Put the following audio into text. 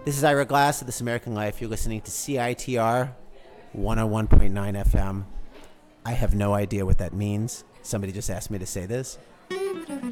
This is Ira Glass of This American Life. You're listening to CITR 101.9 FM. I have no idea what that means. Somebody just asked me to say this.